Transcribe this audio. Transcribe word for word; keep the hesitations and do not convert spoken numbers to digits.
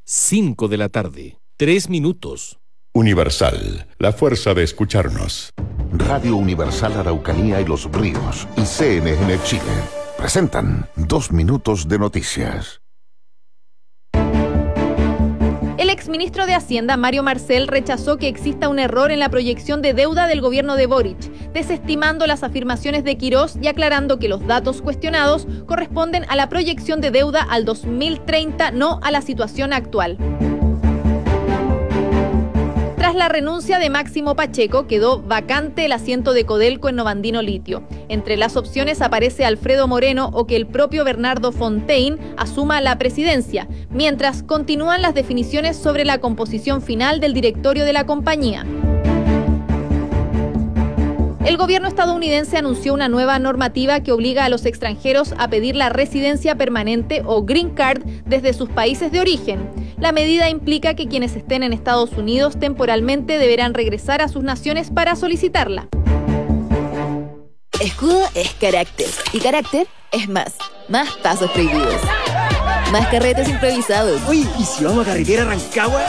cinco de la tarde, tres minutos. Universal, la fuerza de escucharnos. Radio Universal Araucanía y Los Ríos y C N N Chile presentan Dos Minutos de Noticias. El exministro de Hacienda, Mario Marcel, rechazó que exista un error en la proyección de deuda del gobierno de Boric, desestimando las afirmaciones de Quirós y aclarando que los datos cuestionados corresponden a la proyección de deuda al dos mil treinta, no a la situación actual. Tras la renuncia de Máximo Pacheco, quedó vacante el asiento de Codelco en Novandino Litio. Entre las opciones aparece Alfredo Moreno o que el propio Bernardo Fontaine asuma la presidencia, mientras continúan las definiciones sobre la composición final del directorio de la compañía. El gobierno estadounidense anunció una nueva normativa que obliga a los extranjeros a pedir la residencia permanente o Green Card desde sus países de origen. La medida implica que quienes estén en Estados Unidos temporalmente deberán regresar a sus naciones para solicitarla. Escudo es carácter y carácter es más. Más pasos prohibidos. Más carretes improvisados. Uy, ¿y si vamos a carretera Rancagua?